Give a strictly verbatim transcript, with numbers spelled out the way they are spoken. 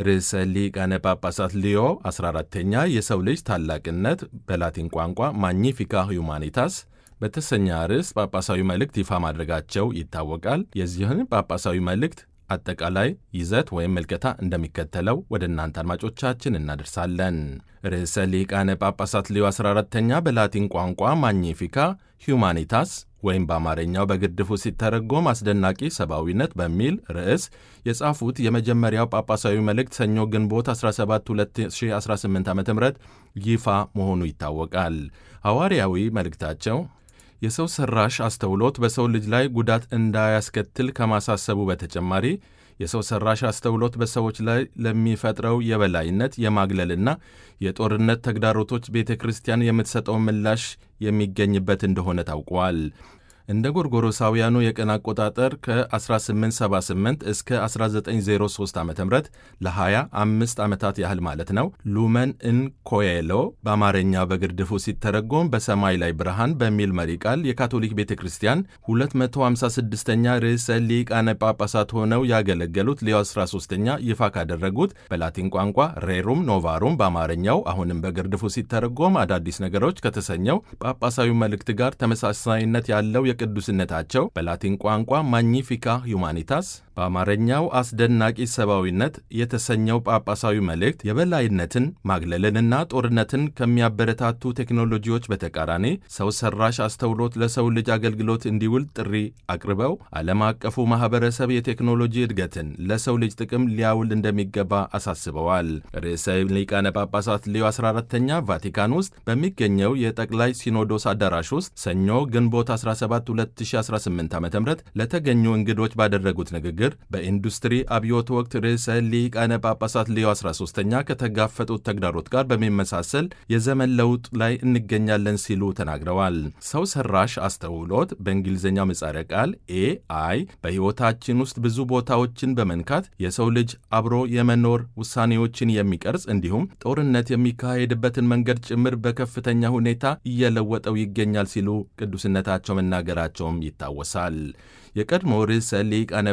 ርዕሰ ሊቃነ ጳጳሳት ሊዮ አስራ አራተኛ የሰው ልጅ ታላቅነት በላቲን ቋንቋ ማግኒፊካ ሁማኒታስ በተሰኘ ርዕስ ጳጳሳዊ መልእክት ይፋ ማድረጋቸው ይታወቃል። የዚህን ጳጳሳዊ መልእክት አጠቃላይ ይዘት ወይም መልከታ እንደሚከተለው ወደ እናንተ አድማጮቻችን እናደርሳለን። ርዕሰ ሊቃነ ጳጳሳት ሊዮ አስራ አራተኛ በላቲን ቋንቋ ማግኒፊካ ሁማኒታስ ወይም በአማርኛው በግድፉ ሲተረጎም አስደናቂ ሰብአዊነት በሚል ርዕስ የጻፉት የመጀመሪያው ጳጳሳዊ መልእክት ሰኞ ግንቦት አስራ ሰባት ሁለት ሺህ አስራ ስምንት ዓ.ም ይፋ መሆኑ ይታወቃል። ሐዋርያዊ መልእክታቸው የሰው ሰራሽ አስተውሎት በሰው ልጅ ላይ ጉዳት እንዳያስከትል ከማሳሰቡ በተጨማሪ የሰው ሰራሽ አስተውሎት በሰዎች ላይ ለሚፈጥረው የበላይነት የማግለልና የጦርነት ተግዳሮቶች ቤተ ክርስቲያን የምትሰጠው ምላሽ የሚገኝበት እንደሆነ ታውቋል። እንደ ጎርጎሮሳውያኑ የቀን አቆጣጠር ከ1878 እስከ አስራ ዘጠኝ ዜሮ ሶስት ዓ.ም ለ ሃያ አምስት ዓመታት ያህል ማለት ነው ሉመን ኢን ኮኤሎ በአማርኛ በግርድፉ ሲተረጎም በሰማይ ላይ ብርሃን በሚል መሪ ቃል የካቶሊክ ቤተ ክርስቲያን ሁለት መቶ ሃምሳ ስድስተኛ ርዕሰ ሊቃነ ጳጳሳት ሆነው ያገለገሉት ሊዮ አስራ ሦስተኛ ይፋ ካደረጉት በላቲን ቋንቋ ሬሩም ኖቫሩም በአማርኛው አሁንም በግርድፉ ሲተረጎም አዳዲስ ነገሮች ከተሰኘው ጳጳሳዊ መልእክት ጋር ተመሳሳይነት ያለው ቅዱስነታቸው በላቲን ቋንቋ ማግኒፊካ ሁማኒታስ በአማርኛው አስደናቂ ሰብአዊነት የተሰኘው ጳጳሳዊ መልእክት የበላይነትን ማግለልንና ጦርነትን ከሚያበረታቱ ቴክኖሎጂዎች በተቃራኒ ሰው ሰራሽ አስተውሎት ለሰው ልጅ አገልግሎት እንዲውል ጥሪ አቅርበው ዓለም አቀፉ ማህበረሰብ የቴክኖሎጂ እድገትን ለሰው ልጅ ጥቅም ሊያውል እንደሚገባ አሳስበዋል። ርዕሰ ሊቃነ ጳጳሳት ሊዮ አስራ አራተኛ ቫቲካን ውስጥ በሚገኘው የጠቅላይ ሲኖዶስ አዳራሽ ውስጥ ሰኞ ግንቦት አስራ ሰባት ሁለት ሺህ አስራ ስምንት ዓ.ም ለተገኙ እንግዶች ባደረጉት ንግግር በኢንዱስትሪ አብዮት ወቅት ርዕሰ ሊቃነ ጳጳሳት ሊዮ አስራ ሦስተኛ ከተጋፈጡት ተግዳሮት ጋር በሚመሳሰል የዘመን ለውጥ ላይ እንገኛለን ሲሉ ተናግረዋል። ሰው ሰራሽ አስተውሎት በእንግሊዝኛው ምህጻረ ቃል ኤ አይ በሕይወታችን ውስጥ ብዙ ቦታዎችን በመንካት የሰው ልጅ አብሮ የመኖር ውሳኔዎችን የሚቀርጽ እንዲሁም ጦርነት የሚካሄድበትን መንገድ ጭምር በከፍተኛ ሁኔታ እየለወጠው ይገኛል ሲሉ ቅዱስነታቸው መናገራቸውም ይታወሳል። የቀድሞ ርዕሰ ሊቃነ